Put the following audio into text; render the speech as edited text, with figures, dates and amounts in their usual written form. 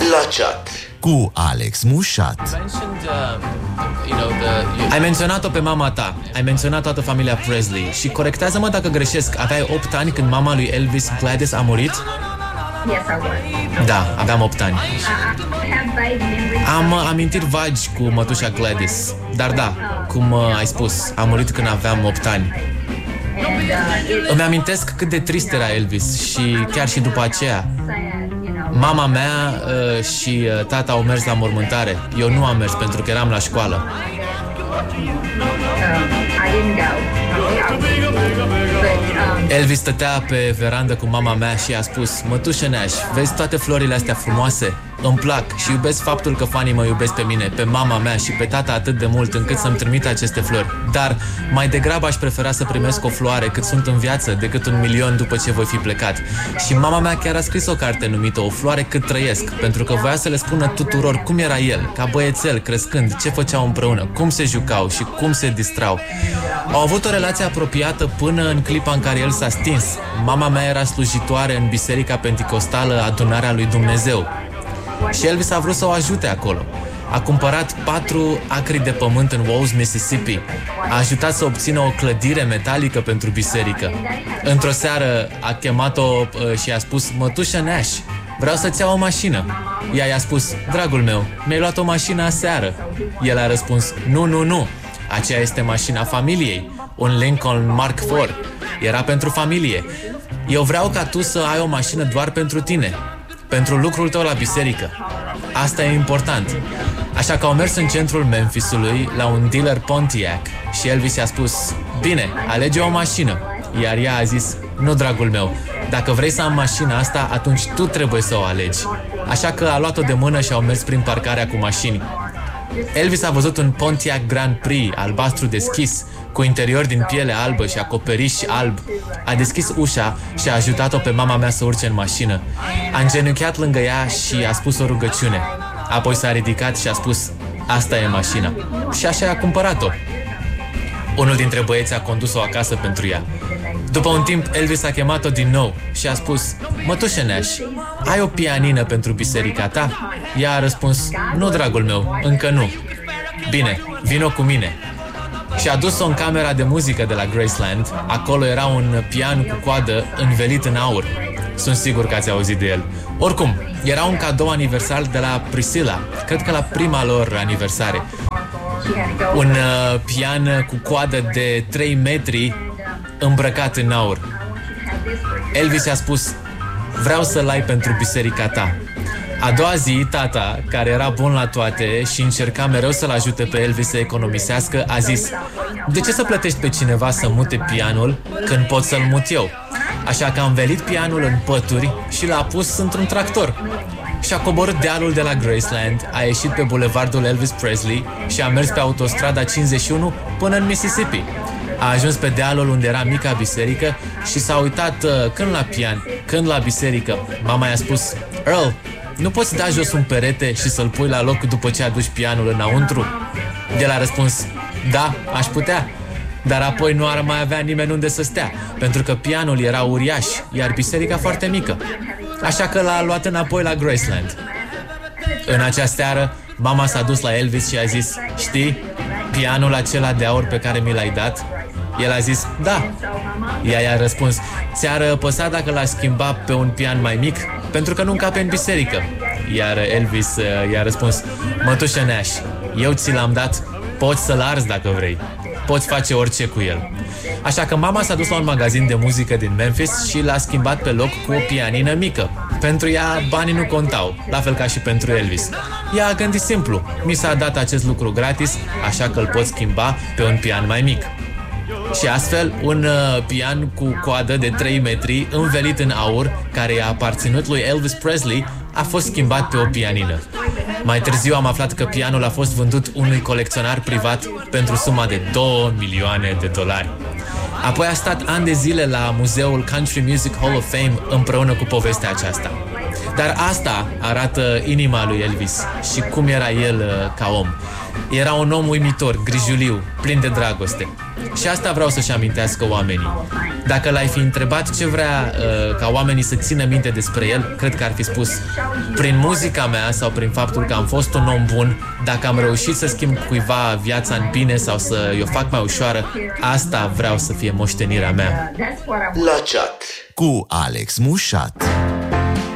La chat cu Alex Mușat. Ai menționat-o pe mama ta, ai menționat toată familia Presley și corectează-mă dacă greșesc, aveai 8 ani când mama lui Elvis, Gladys, a murit? Da, aveam 8 ani. Am amintiri vagi cu mătușa Gladys, dar da, cum ai spus, a murit când aveam 8 ani. Îmi amintesc cât de trist era Elvis și chiar și după aceea mama mea și tata au mers la mormântare. Eu nu am mers pentru că eram la școală. Elvis stătea pe verandă cu mama mea și a spus: mătușă Neaș, vezi toate florile astea frumoase? Îmi plac și iubesc faptul că fanii mă iubesc pe mine, pe mama mea și pe tata atât de mult încât să-mi trimite aceste flori. Dar mai degrabă aș prefera să primesc o floare cât sunt în viață decât 1.000.000 după ce voi fi plecat. Și mama mea chiar a scris o carte numită O floare cât trăiesc, pentru că voia să le spună tuturor cum era el, ca băiețel, crescând, ce făceau împreună, cum se jucau și cum se distrau. Au avut o relație apropiată până în clipa în care el s-a stins. Mama mea era slujitoare în Biserica Penticostală Adunarea lui Dumnezeu și Elvis a vrut să o ajute acolo. A cumpărat 4 acri de pământ în Walls, Mississippi. A ajutat să obțină o clădire metalică pentru biserică. Într-o seară a chemat-o și a spus: mătușă Nash, vreau să-ți iau o mașină. Ea i-a spus: dragul meu, mi-ai luat o mașină aseară. El a răspuns: nu, aceea este mașina familiei, un Lincoln Mark IV. Era pentru familie. Eu vreau ca tu să ai o mașină doar pentru tine, pentru lucrul tău la biserică. Asta e important. Așa că au mers în centrul Memphisului la un dealer Pontiac și Elvis i-a spus: bine, alege o mașină. Iar ea a zis: nu, dragul meu, dacă vrei să am mașina asta, atunci tu trebuie să o alegi. Așa că a luat-o de mână și au mers prin parcarea cu mașini. Elvis a văzut un Pontiac Grand Prix albastru deschis, cu interior din piele albă și acoperiș alb. A deschis ușa și a ajutat-o pe mama mea să urce în mașină. A îngenunchiat lângă ea și a spus o rugăciune. Apoi s-a ridicat și a spus: asta e mașina. Și așa a cumpărat-o. Unul dintre băieți a condus-o acasă pentru ea. După un timp, Elvis a chemat-o din nou și a spus: mătușă Nash, ai o pianină pentru biserica ta? Ea a răspuns: nu, dragul meu, încă nu. Bine, vino cu mine. Și a dus-o în camera de muzică de la Graceland. Acolo era un pian cu coadă învelit în aur. Sunt sigur că ați auzit de el. Oricum, era un cadou aniversar de la Priscilla, cred că la prima lor aniversare. Un pian cu coadă de 3 metri îmbrăcat în aur. Elvis a spus: vreau să-l ai pentru biserica ta. A doua zi, tata, care era bun la toate și încerca mereu să-l ajute pe Elvis să economisească, a zis: de ce să plătești pe cineva să mute pianul când pot să-l mut eu? Așa că am învelit pianul în pături și l-a pus într-un tractor. Și-a coborât dealul de la Graceland, a ieșit pe bulevardul Elvis Presley și a mers pe autostrada 51 până în Mississippi. A ajuns pe dealul unde era mica biserică și s-a uitat când la pian, când la biserică. Mama i-a spus: Earl, nu poți da jos un perete și să-l pui la loc după ce aduci pianul înăuntru? El a răspuns: da, aș putea. Dar apoi nu ar mai avea nimeni unde să stea, pentru că pianul era uriaș, iar biserica foarte mică. Așa că l-a luat înapoi la Graceland. În acea seară, mama s-a dus la Elvis și a zis: știi, pianul acela de aur pe care mi l-ai dat? El a zis: da. Ea i-a răspuns: ți-ar păsa dacă l-aș schimba pe un pian mai mic? Pentru că nu încape în biserică. Iar Elvis i-a răspuns: mătușă Nash, eu ți l-am dat, poți să-l arzi dacă vrei. Poți face orice cu el. Așa că mama s-a dus la un magazin de muzică din Memphis și l-a schimbat pe loc cu o pianină mică. Pentru ea banii nu contau, la fel ca și pentru Elvis. Ea a gândit simplu: mi s-a dat acest lucru gratis, așa că îl pot schimba pe un pian mai mic. Și astfel, un pian cu coadă de 3 metri, învelit în aur, care i-a aparținut lui Elvis Presley, a fost schimbat pe o pianină. Mai târziu am aflat că pianul a fost vândut unui colecționar privat pentru suma de $2 milioane. Apoi a stat ani de zile la Muzeul Country Music Hall of Fame împreună cu povestea aceasta. Dar asta arată inima lui Elvis și cum era el ca om. Era un om uimitor, grijuliu, plin de dragoste. Și asta vreau să-și amintească oamenii. Dacă l-ai fi întrebat ce vrea ca oamenii să țină minte despre el, cred că ar fi spus: prin muzica mea sau prin faptul că am fost un om bun, dacă am reușit să schimb cuiva viața în bine sau să o fac mai ușoară, asta vreau să fie moștenirea mea. La chat cu Alex Mușat.